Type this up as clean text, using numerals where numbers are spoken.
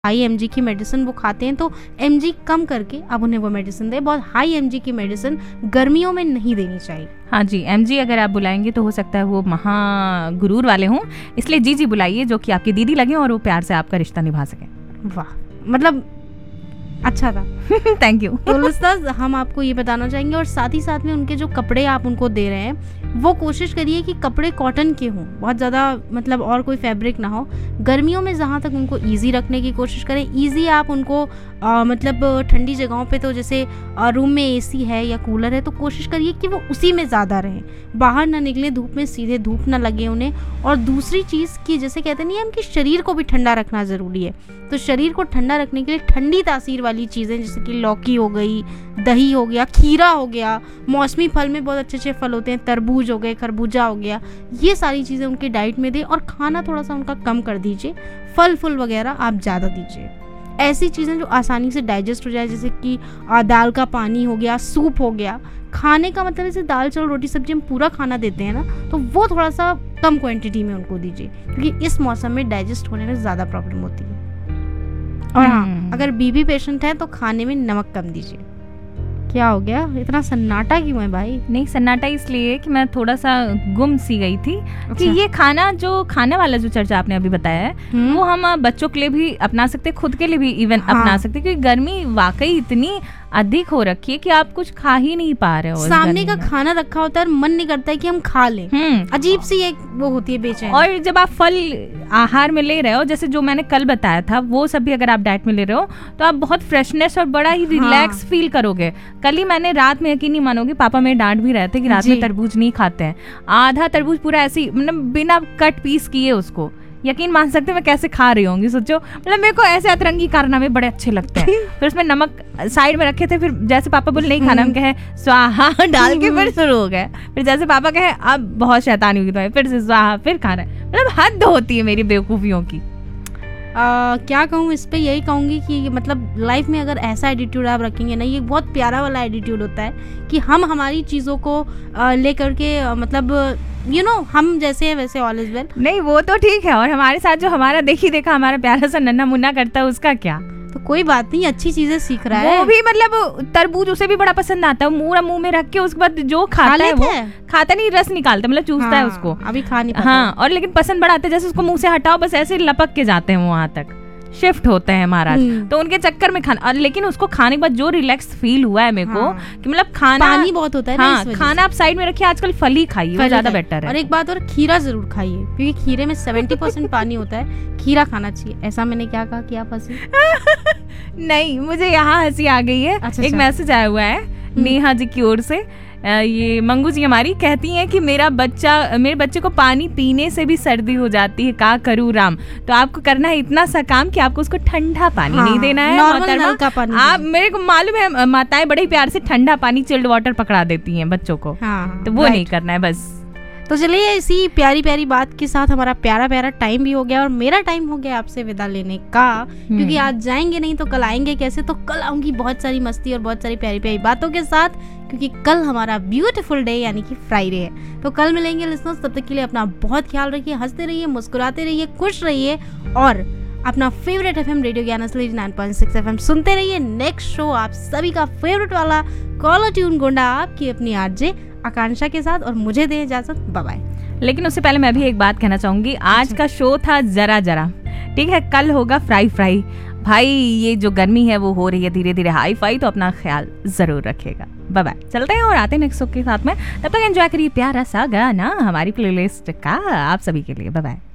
High MG की medicine वो खाते हैं, तो एमजी कम करके अब उन्हें वो मेडिसिन दे। बहुत हाई एमजी की मेडिसिन गर्मियों में नहीं देनी चाहिए। हाँ जी, एमजी अगर आप बुलाएंगे तो हो सकता है वो महा गुरूर वाले हों, इसलिए जी बुलाइए, जो कि आपकी दीदी लगे और वो प्यार से आपका रिश्ता निभा सके। वाह, मतलब अच्छा था। Thank you. तो लिस्टर्स, हम आपको ये बताना चाहेंगे, और साथ ही साथ में उनके जो कपड़े आप उनको दे रहे हैं वो कोशिश करिए कि कपड़े कॉटन के हों, बहुत ज़्यादा मतलब और कोई फैब्रिक ना हो। गर्मियों में जहाँ तक उनको इजी रखने की कोशिश करें। इजी आप उनको मतलब ठंडी जगहों पे, तो जैसे रूम में एसी है या कूलर है तो कोशिश करिए कि वो उसी में ज़्यादा रहें, बाहर ना निकलें धूप में, सीधे धूप ना लगे उन्हें। और दूसरी चीज़ कि जैसे कहते नहीं हम कि शरीर को भी ठंडा रखना ज़रूरी है, तो शरीर को ठंडा रखने के लिए ठंडी तासीर वाली चीज़ें जैसे कि लौकी हो गई, दही हो गया, खीरा हो गया, मौसमी फल में बहुत अच्छे अच्छे फल होते हैं, तरबूज हो गए, खरबूजा हो गया, ये सारी चीज़ें उनकी डाइट में दें। और खाना थोड़ा सा उनका कम कर दीजिए, फल फूल वगैरह आप ज़्यादा दीजिए। ऐसी चीज़ें जो आसानी से डाइजेस्ट हो जाए, जैसे कि दाल का पानी हो गया, सूप हो गया। खाने का मतलब जैसे दाल चावल रोटी सब्जी हम पूरा खाना देते हैं ना, तो वो थोड़ा सा कम क्वांटिटी में उनको दीजिए, क्योंकि इस मौसम में डाइजेस्ट होने में ज़्यादा प्रॉब्लम होती है। और हाँ, अगर बीपी पेशेंट है तो खाने में नमक कम दीजिए। क्या हो गया, इतना सन्नाटा क्यों है भाई? नहीं, सन्नाटा इसलिए कि मैं थोड़ा सा गुम सी गई थी। अच्छा। कि ये खाना जो खाने वाला जो चर्चा आपने अभी बताया है वो हम बच्चों के लिए भी अपना सकते, खुद के लिए भी इवन अपना सकते, क्योंकि गर्मी वाकई इतनी अधिक हो रखी है कि आप कुछ खा ही नहीं पा रहे हो। सामने का खाना रखा होता है और मन नहीं करता है कि हम खा लें। अजीब सी एक वो होती है बेचैनी। और जब आप फल आहार में ले रहे हो, जैसे जो मैंने कल बताया था, वो सब भी अगर आप डाइट में ले रहे हो तो आप बहुत फ्रेशनेस और बड़ा ही रिलैक्स फील करोगे। कल ही मैंने रात में, यकीन नहीं मानोगे, पापा मेरे डांट भी रहे थे कि रात में तरबूज नहीं खाते हैं। आधा तरबूज पूरा ऐसे मतलब बिना कट पीस किए, उसको यकीन मान सकते मैं कैसे खा रही होंगी, सोचो। मतलब मेरे को ऐसे अतरंगी कारनामे बड़े अच्छे लगते हैं। फिर उसमें नमक साइड में रखे थे, फिर जैसे पापा बोले नहीं खाना, हम कहे स्वाहा डाल के फिर शुरू हो गए। फिर जैसे पापा कहे अब बहुत शैतानी होगी तो फिर से स्वाहा, फिर खाना। मतलब हद होती है मेरी बेवकूफियों की। क्या कहूँ इस पे, यही कहूँगी कि मतलब लाइफ में अगर ऐसा एटीट्यूड आप रखेंगे ना, ये बहुत प्यारा वाला एटीट्यूड होता है कि हम हमारी चीज़ों को लेकर के मतलब हम जैसे हैं वैसे ऑल इज वेल। नहीं, वो तो ठीक है, और हमारे साथ जो हमारा देखी देखा हमारा प्यारा सा नन्ना मुन्ना करता है उसका क्या? तो कोई बात नहीं, अच्छी चीजें सीख रहा है। वो भी मतलब तरबूज उसे भी बड़ा पसंद आता है, मुंह में रख के उसके बाद जो खाता है वो खाता नहीं, रस निकालता, मतलब चूसता है उसको। अभी खा नहीं पाता। हाँ, और लेकिन पसंद बड़ा आता है, जैसे उसको मुंह से हटाओ बस ऐसे लपक के जाते हैं वहां तक, शिफ्ट होते हैं महाराज। तो उनके चक्कर में खाना, लेकिन उसको खाने के बाद जो रिलैक्स फील हुआ है मेरे को कि मतलब खाना पानी बहुत होता है ना, हाँ, खाना आप साइड में रखिए, आजकल फल ही खाइए, वो ज्यादा बेटर है। और एक बात और, खीरा जरूर खाइए, क्योंकि खीरे में 70% पानी होता है, खीरा खाना चाहिए। ऐसा मैंने क्या कहा कि आप हंसी? नहीं, मुझे यहाँ हंसी आ गई है। एक मैसेज आया हुआ है नेहा जी की ओर से। ये मंगू जी हमारी कहती हैं कि मेरे बच्चे को पानी पीने से भी सर्दी हो जाती है, क्या करूँ राम? तो आपको करना है इतना सा काम कि आपको उसको ठंडा पानी नहीं देना है, नल का पानी। आप, मेरे को मालूम है माताएं बड़े प्यार से ठंडा पानी, चिल्ड वाटर पकड़ा देती हैं बच्चों को, तो वो नहीं करना है बस। तो चलिए, इसी प्यारी प्यारी बात के साथ हमारा प्यारा प्यारा टाइम भी हो गया और मेरा टाइम हो गया आपसे विदा लेने का, क्योंकि आज जाएंगे नहीं तो कल आएंगे कैसे? तो कल आऊंगी बहुत सारी मस्ती और बहुत सारी प्यारी प्यारी बातों के साथ, क्योंकि कल हमारा ब्यूटीफुल डे यानी कि फ्राइडे है। तो कल मिलेंगे लिसनर्स, तब तक के लिए अपना बहुत ख्याल रखिए, हंसते रहिए, मुस्कुराते रहिए, खुश रहिए और अपना फेवरेट एफएम रेडियो ज्ञान 89.6 एफएम सुनते रहिए। नेक्स्ट शो आप सभी का फेवरेट वाला कॉलर ट्यून गोंडा आपकी अपनी आरजे आकांक्षा के साथ, और मुझे दे इजाजत, बाय बाय। लेकिन उससे पहले मैं भी एक बात कहना चाहूंगी। आज का शो था जरा जरा, ठीक है, कल होगा फ्राई। भाई ये जो गर्मी है वो हो रही है धीरे धीरे हाई फाई, तो अपना ख्याल जरूर रखेगा। बाय बाय, चलते हैं और आते हैं नेक्स्ट शो के साथ में। तब तक एंजॉय करिए प्यारा सा गाना हमारी प्लेलिस्ट का आप सभी के लिए। Bye bye.